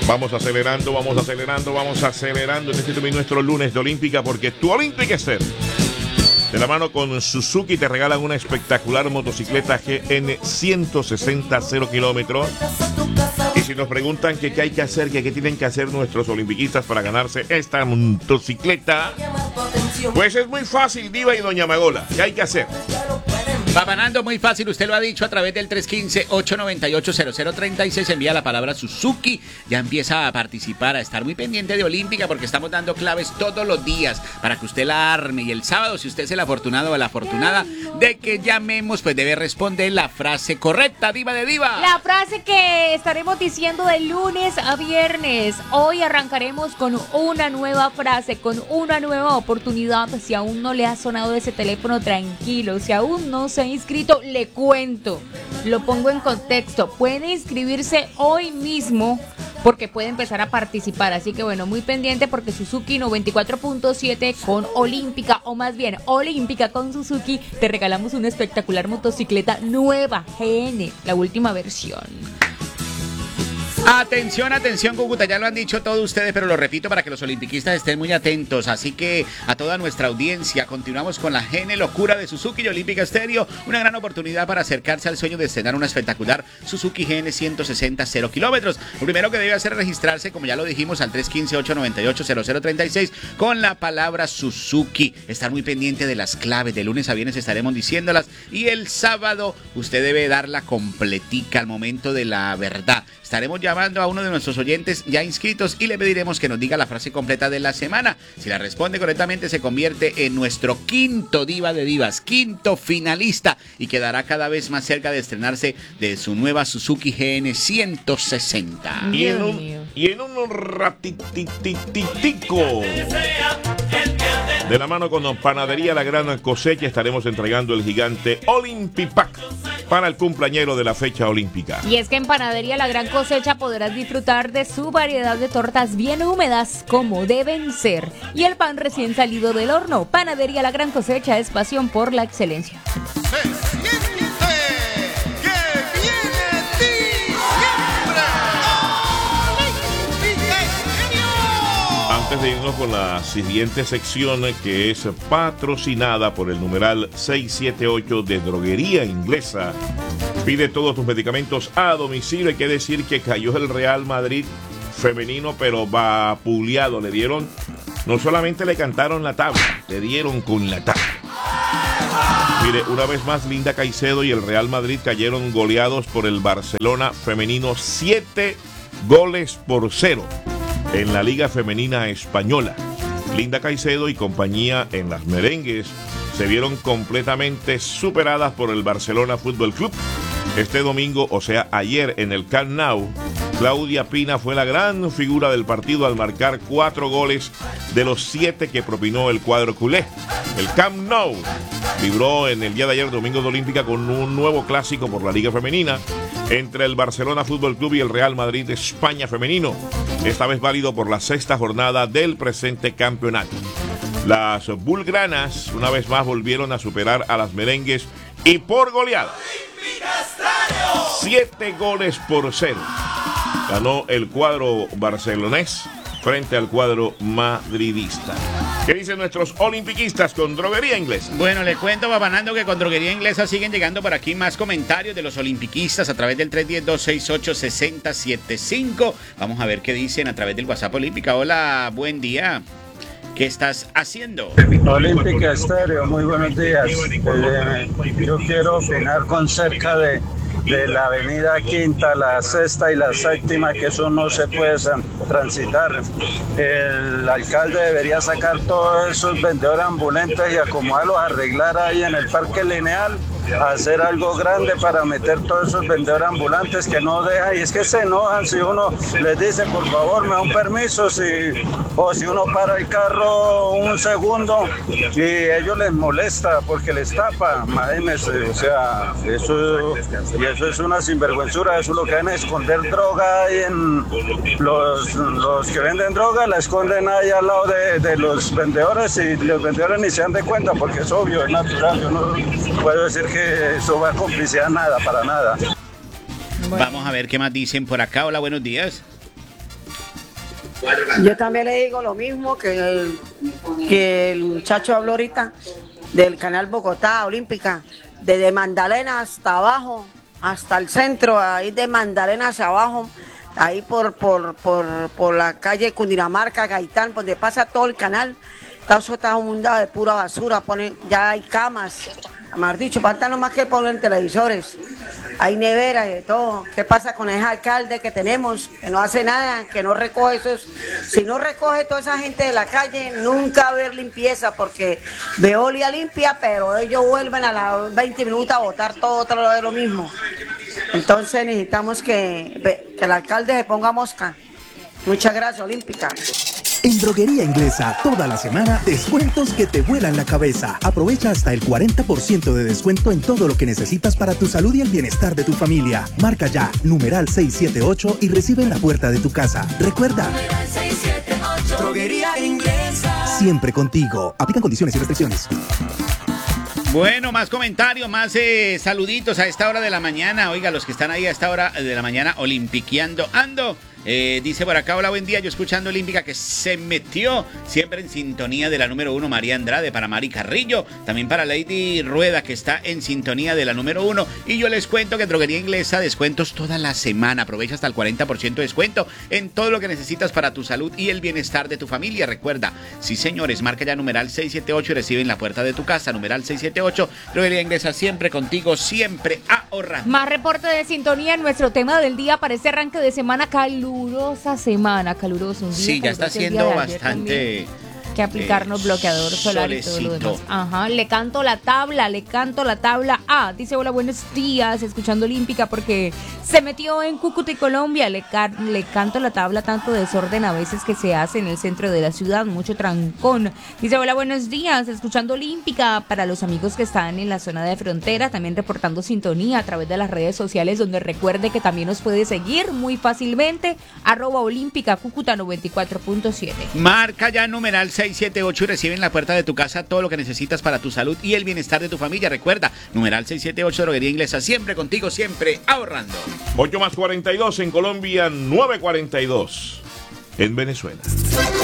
Vamos acelerando en este nuestro lunes de Olímpica, porque tu Olímpica es ser. De la mano con Suzuki te regalan una espectacular motocicleta GN 160 0 kilómetros. Y si nos preguntan qué hay que hacer, qué tienen que hacer nuestros olimpiquistas para ganarse esta motocicleta, pues es muy fácil, Diva y Doña Magola. ¿Qué hay que hacer? Papanando, muy fácil, usted lo ha dicho a través del 315-898-0036, envía la palabra Suzuki, ya empieza a participar, a estar muy pendiente de Olímpica, porque estamos dando claves todos los días para que usted la arme, y el sábado, si usted es el afortunado o la afortunada de que llamemos, pues debe responder la frase correcta, Diva de Diva. La frase que estaremos diciendo de lunes a viernes. Hoy arrancaremos con una nueva frase, con una nueva oportunidad. Si aún no le ha sonado ese teléfono, tranquilo, si aún no se ha inscrito, le cuento, lo pongo en contexto, puede inscribirse hoy mismo porque puede empezar a participar, así que bueno, muy pendiente, porque Suzuki 94.7 con Olímpica, o más bien Olímpica con Suzuki, te regalamos una espectacular motocicleta nueva, GN, la última versión. Atención, atención, Cúcuta, ya lo han dicho todos ustedes, pero lo repito para que los olimpiquistas estén muy atentos, así que a toda nuestra audiencia, continuamos con la GN Locura de Suzuki y Olímpica Estéreo, una gran oportunidad para acercarse al sueño de estrenar una espectacular Suzuki GN 160 0 kilómetros. Lo primero que debe hacer es registrarse, como ya lo dijimos, al 315-898-0036 con la palabra Suzuki. Estar muy pendiente de las claves, de lunes a viernes estaremos diciéndolas, y el sábado usted debe darla completica al momento de la verdad. Estaremos llamando a uno de nuestros oyentes ya inscritos y le pediremos que nos diga la frase completa de la semana. Si la responde correctamente, se convierte en nuestro quinto Diva de Divas, quinto finalista, y quedará cada vez más cerca de estrenarse de su nueva Suzuki GN 160. Y en un ratititico, de la mano con Panadería La Gran Cosecha, estaremos entregando el gigante Olympipack para el cumpleañero de la fecha olímpica. Y es que en Panadería La Gran Cosecha podrás disfrutar de su variedad de tortas bien húmedas, como deben ser, y el pan recién salido del horno. Panadería La Gran Cosecha es pasión por la excelencia. Antes de irnos con la siguiente sección, que es patrocinada por el numeral 678 de Droguería Inglesa. Pide todos tus medicamentos a domicilio. Hay que decir que cayó el Real Madrid femenino, pero vapuleado. Le dieron, no solamente le cantaron la tabla, le dieron con la tabla. Mire, una vez más, Linda Caicedo y el Real Madrid cayeron goleados por el Barcelona femenino 7-0 en la Liga Femenina Española. Linda Caicedo y compañía en las merengues se vieron completamente superadas por el Barcelona Fútbol Club. Este domingo, o sea ayer, en el Camp Nou, Claudia Pina fue la gran figura del partido al marcar 4 goles de los 7 que propinó el cuadro culé. El Camp Nou vibró en el día de ayer, domingo de Olímpica, con un nuevo clásico por la Liga Femenina entre el Barcelona Fútbol Club y el Real Madrid de España femenino, esta vez válido por la 6ª jornada del presente campeonato. Las bulgranas una vez más volvieron a superar a las merengues, y por goleada 7-0 ganó el cuadro barcelonés frente al cuadro madridista. ¿Qué dicen nuestros olimpiquistas con Droguería Inglesa? Bueno, le cuento, Papanando, que con Droguería Inglesa siguen llegando por aquí más comentarios de los olimpiquistas a través del 310-268-6075. Vamos a ver qué dicen a través del WhatsApp Olímpica. Hola, buen día. ¿Qué estás haciendo? Olímpica Estéreo, muy buenos días. Yo quiero opinar con cerca de la avenida Quinta, la Sexta y la Séptima, que eso no se puede transitar. El alcalde debería sacar todos esos vendedores ambulantes y acomodarlos, arreglar ahí en el Parque Lineal, hacer algo grande para meter todos esos vendedores ambulantes que no dejan, y es que se enojan si uno les dice por favor me da un permiso, o si uno para el carro un segundo y ellos les molesta porque les tapa, imagínense, o sea, eso es una sinvergüenzura. Eso es lo que van a esconder droga ahí en los que venden droga, la esconden ahí al lado de los vendedores, y los vendedores ni se dan de cuenta porque es obvio, es natural. Yo no puedo decir que eso va a complicidad, nada, para nada. Bueno. Vamos a ver qué más dicen por acá. Hola, buenos días. Yo también le digo lo mismo que el muchacho habló ahorita del Canal Bogotá Olímpica, desde Magdalena hasta abajo, hasta el centro, ahí de Magdalena hacia abajo, ahí por la calle Cundinamarca, Gaitán, donde pasa todo el canal. Eso está inundado de pura basura, ya hay camas, mejor dicho, falta nomás que poner televisores, hay neveras y de todo. ¿Qué pasa con ese alcalde que tenemos, que no hace nada, que no recoge esos? Si no recoge toda esa gente de la calle, nunca va a haber limpieza, porque Veolia limpia, pero ellos vuelven a las 20 minutos a botar todo otra vez lo mismo. Entonces necesitamos que el alcalde se ponga mosca. Muchas gracias, Olímpica. En Droguería Inglesa, toda la semana, descuentos que te vuelan la cabeza. Aprovecha hasta el 40% de descuento en todo lo que necesitas para tu salud y el bienestar de tu familia. Marca ya, numeral 678 y recibe en la puerta de tu casa. Recuerda, Droguería Inglesa. Siempre contigo. Aplican condiciones y restricciones. Bueno, más comentarios, más saluditos a esta hora de la mañana. Oiga, los que están ahí a esta hora de la mañana olimpiqueando. Ando. Dice por acá, hola, buen día, yo escuchando Olímpica, que se metió siempre en sintonía de la número 1, María Andrade, para Mari Carrillo, también para Lady Rueda, que está en sintonía de la número 1, y yo les cuento que Droguería Inglesa, descuentos toda la semana, aprovecha hasta el 40% de descuento en todo lo que necesitas para tu salud y el bienestar de tu familia. Recuerda, sí señores, marca ya numeral 678 y recibe en la puerta de tu casa, numeral 678, Droguería Inglesa, siempre contigo, siempre ahorrando. Más reporte de sintonía en nuestro tema del día para este arranque de semana calurosa semana, caluroso, un día. Sí, ya está haciendo bastante. Que aplicarnos bloqueador solar solecito. Y todo lo demás. Ajá, le canto la tabla. Dice, hola, buenos días, escuchando Olímpica porque se metió en Cúcuta y Colombia. Le canto la tabla, tanto desorden a veces que se hace en el centro de la ciudad, mucho trancón. Dice, hola, buenos días, escuchando Olímpica para los amigos que están en la zona de frontera, también reportando sintonía a través de las redes sociales, donde recuerde que también nos puede seguir muy fácilmente, @Olímpica Cúcuta 94.7. Marca ya numeral 678 y recibe en la puerta de tu casa todo lo que necesitas para tu salud y el bienestar de tu familia. Recuerda, numeral 678, Droguería Inglesa, siempre contigo, siempre ahorrando. 8 más 42 en Colombia, 9:42 en Venezuela.